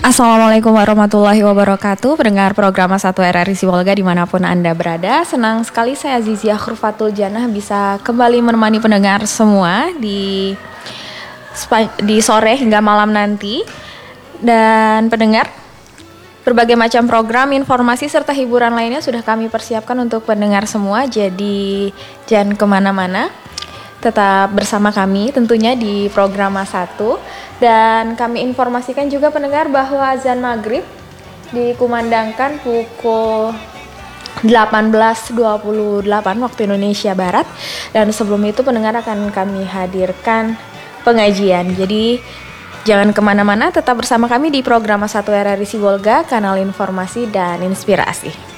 Assalamualaikum warahmatullahi wabarakatuh. Pendengar program A1 RRI Sibolga dimanapun Anda berada, senang sekali saya Zizia Khurfatul Janah bisa kembali menemani pendengar semua di sore hingga malam nanti. Dan pendengar, berbagai macam program, informasi serta hiburan lainnya sudah kami persiapkan untuk pendengar semua. Jadi jangan kemana-mana, tetap bersama kami tentunya di program A1. Dan kami informasikan juga pendengar bahwa azan maghrib dikumandangkan pukul 18.28 waktu Indonesia Barat. Dan sebelum itu pendengar akan kami hadirkan pengajian. Jadi jangan kemana-mana, tetap bersama kami di program A1 RRI Sibolga, kanal informasi dan inspirasi.